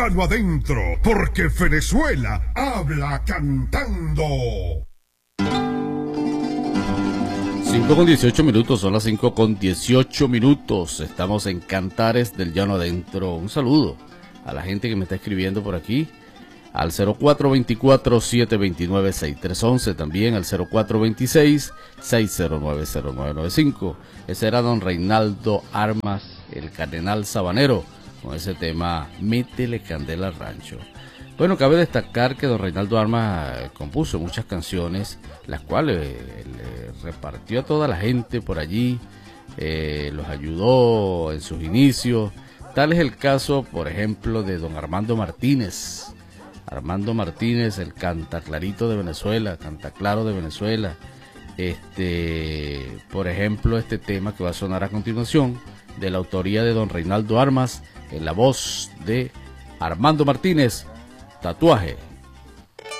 Mano adentro, porque Venezuela habla cantando. 5:18, son las 5:18. Estamos en Cantares del Llano Adentro. Un saludo a la gente que me está escribiendo por aquí al 0424-729-6311, también al 0426-609-0995. Ese era don Reinaldo Armas, el cardenal sabanero, con ese tema Métele Candela al Rancho. Bueno, cabe destacar que don Reinaldo Armas compuso muchas canciones, las cuales le repartió a toda la gente por allí, los ayudó en sus inicios. Tal es el caso, por ejemplo, de don Armando Martínez. Armando Martínez, el cantaclarito de Venezuela, cantaclaro de Venezuela. Por ejemplo, este tema que va a sonar a continuación, de la autoría de don Reinaldo Armas, en la voz de Armando Martínez, Tatuaje.